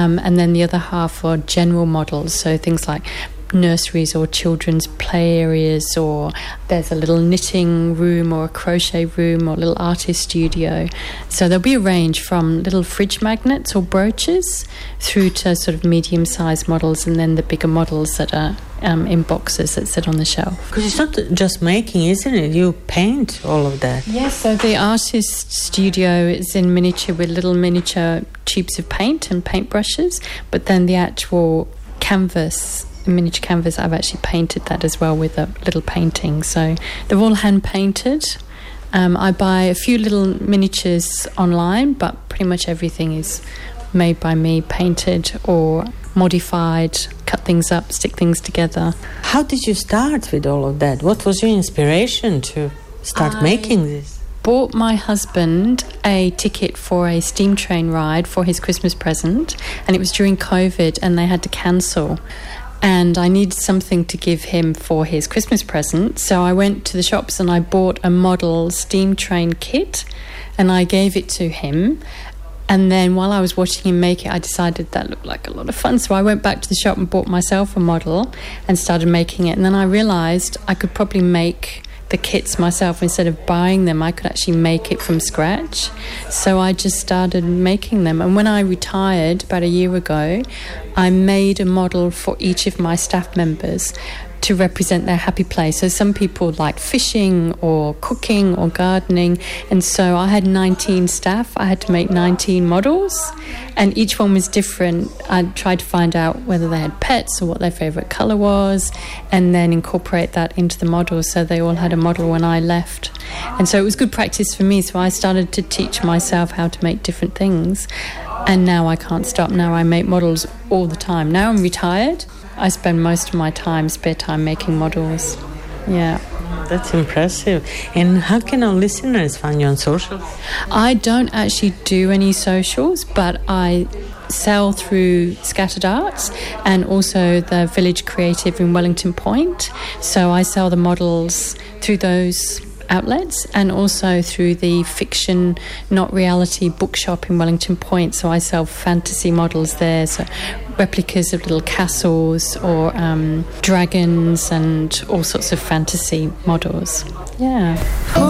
and then the other half are general models, so things like nurseries or children's play areas, or there's a little knitting room or a crochet room or a little artist studio. So there'll be a range from little fridge magnets or brooches through to sort of medium-sized models, and then the bigger models that are in boxes that sit on the shelf. Because it's not just making, isn't it? You paint all of that. Yes, so the artist studio is in miniature with little miniature tubes of paint and paintbrushes, but then the actual canvas, miniature canvas, I've actually painted that as well with a little painting. So they're all hand painted. I buy a few little miniatures online, but pretty much everything is made by me, painted or modified, cut things up, stick things together. How did you start with all of that? What was your inspiration to start making this? Bought my husband a ticket for a steam train ride for his Christmas present, and it was during COVID and they had to cancel. And I needed something to give him for his Christmas present. So I went to the shops and I bought a model steam train kit and I gave it to him. And then while I was watching him make it, I decided that looked like a lot of fun. So I went back to the shop and bought myself a model and started making it. And then I realised I could probably make the kits myself. Instead of buying them, I could actually make it from scratch. So I just started making them. And when I retired about a year ago, I made a model for each of my staff members to represent their happy place. So some people like fishing or cooking or gardening, and so I had 19 staff. I had to make 19 models, and each one was different. I tried to find out whether they had pets or what their favourite colour was, and then incorporate that into the model, so they all had a model when I left. And so it was good practice for me, so I started to teach myself how to make different things, and now I can't stop. Now I make models all the time. Now I'm retired, I spend most of my spare time making models. Yeah. That's impressive. And how can our listeners find you on socials? I don't actually do any socials, but I sell through Scattered Arts and also the Village Creative in Wellington Point. So I sell the models through those outlets and also through the Fiction Not Reality bookshop in Wellington Point. So I sell fantasy models there, so replicas of little castles or dragons and all sorts of fantasy models. Yeah.